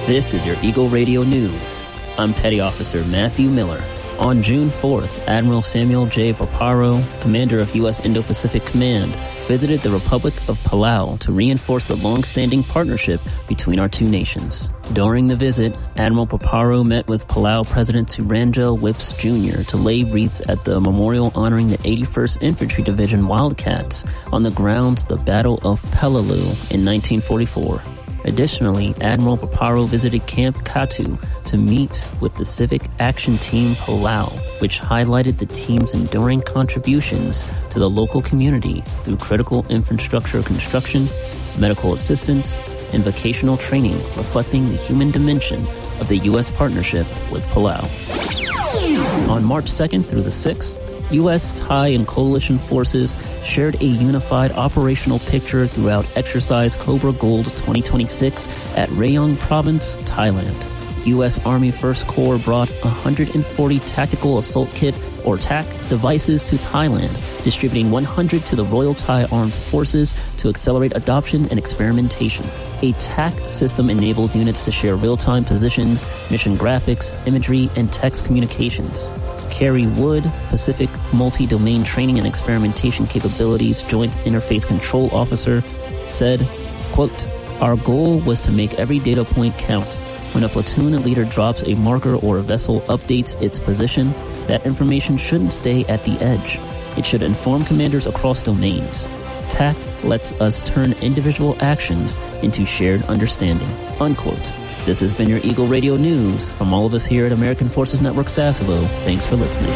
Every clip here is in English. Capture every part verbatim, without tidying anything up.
This is your Eagle Radio News. I'm Petty Officer Matthew Miller. On June fourth, Admiral Samuel J. Paparo, commander of U S Indo-Pacific Command, visited the Republic of Palau to reinforce the long-standing partnership between our two nations. During the visit, Admiral Paparo met with Palau President Turanjel Whips Junior to lay wreaths at the memorial honoring the eighty-first Infantry Division Wildcats on the grounds of the Battle of Peleliu in nineteen forty-four. Additionally, Admiral Paparo visited Camp Katu to meet with the Civic Action Team Palau, which highlighted the team's enduring contributions to the local community through critical infrastructure construction, medical assistance, and vocational training, reflecting the human dimension of the U S partnership with Palau. On March second through the sixth, U S, Thai, and coalition forces shared a unified operational picture throughout Exercise Cobra Gold twenty twenty-six at Rayong Province, Thailand. U S Army First Corps brought one hundred forty Tactical Assault Kit, or T A C, devices to Thailand, distributing one hundred to the Royal Thai Armed Forces to accelerate adoption and experimentation. A T A C system enables units to share real-time positions, mission graphics, imagery, and text communications. Kerry Wood, Pacific Multi-Domain Training and Experimentation Capabilities Joint Interface Control Officer, said, quote, "Our goal was to make every data point count. When a platoon leader drops a marker or a vessel updates its position, that information shouldn't stay at the edge. It should inform commanders across domains. T A C lets us turn individual actions into shared understanding." Unquote. This has been your Eagle Radio News. From all of us here at American Forces Network Sasebo, thanks for listening.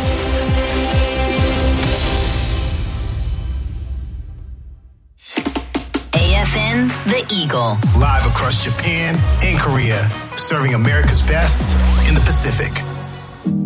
A F N, The Eagle. Live across Japan and Korea, serving America's best in the Pacific.